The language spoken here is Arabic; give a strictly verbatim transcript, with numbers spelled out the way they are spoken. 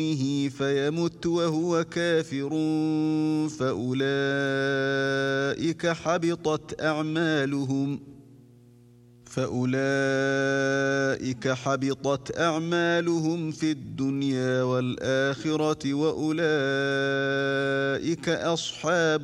فيمت وهو كافر فأولئك حبطت أعمالهم فأولئك حبطت أعمالهم في الدنيا والآخرة وأولئك أصحاب